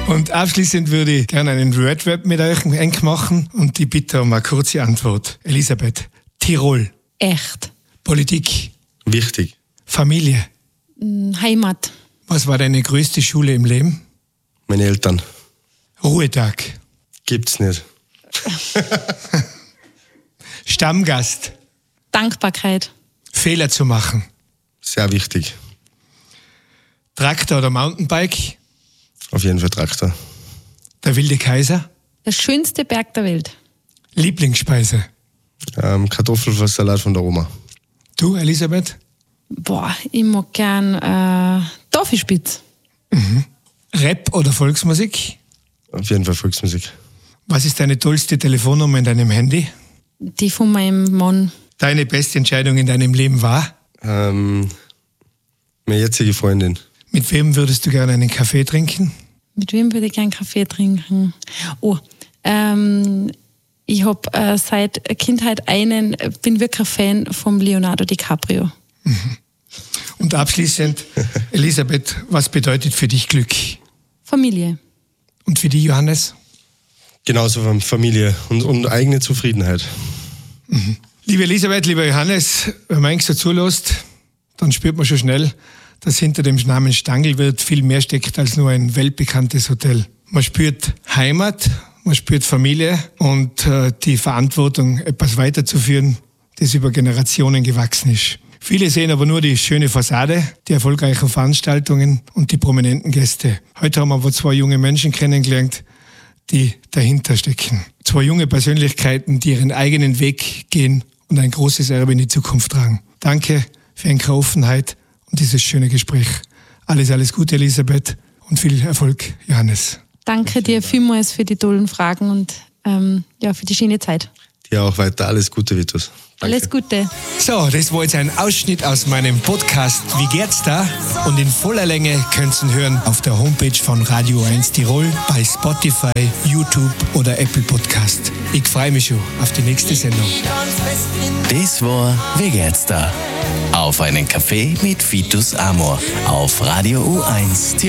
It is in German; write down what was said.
Und abschließend würde ich gerne einen Word-Rap mit euch eng machen und die bitte um eine kurze Antwort. Elisabeth, Tirol. Echt. Politik. Wichtig. Familie. Heimat. Was war deine größte Schule im Leben? Meine Eltern. Ruhetag. Gibt's nicht. Stammgast. Dankbarkeit. Fehler zu machen. Sehr wichtig. Traktor oder Mountainbike? Auf jeden Fall Traktor. Der wilde Kaiser? Der schönste Berg der Welt. Lieblingsspeise? Kartoffelsalat von der Oma. Du, Elisabeth? Boah, ich mag gern Toffeespitz. Rap oder Volksmusik? Auf jeden Fall Volksmusik. Was ist deine tollste Telefonnummer in deinem Handy? Die von meinem Mann. Deine beste Entscheidung in deinem Leben war? Meine jetzige Freundin. Mit wem würdest du gerne einen Kaffee trinken? Mit wem würde ich gern Kaffee trinken? Ich habe seit Kindheit bin wirklich ein Fan von Leonardo DiCaprio. Und abschließend, Elisabeth, was bedeutet für dich Glück? Familie. Und für dich, Johannes? Genauso Familie und eigene Zufriedenheit. Liebe Elisabeth, lieber Johannes, wenn man eigentlich so zulässt, dann spürt man schon schnell, dass hinter dem Namen Stangelwirt viel mehr steckt als nur ein weltbekanntes Hotel. Man spürt Heimat, man spürt Familie und die Verantwortung, etwas weiterzuführen, das über Generationen gewachsen ist. Viele sehen aber nur die schöne Fassade, die erfolgreichen Veranstaltungen und die prominenten Gäste. Heute haben wir aber 2 junge Menschen kennengelernt, die dahinter stecken. 2 junge Persönlichkeiten, die ihren eigenen Weg gehen und ein großes Erbe in die Zukunft tragen. Danke für eure Offenheit und dieses schöne Gespräch. Alles Gute, Elisabeth, und viel Erfolg, Johannes. Danke dir vielmals für die tollen Fragen und für die schöne Zeit. Dir auch weiter. Alles Gute, Vitus. Danke. Alles Gute. So, das war jetzt ein Ausschnitt aus meinem Podcast Wie geht's da? Und in voller Länge könnt ihr ihn hören auf der Homepage von Radio 1 Tirol, bei Spotify, YouTube oder Apple Podcast. Ich freue mich schon auf die nächste Sendung. Das war Wie geht's da? Auf einen Kaffee mit Vitus Amor auf Radio U1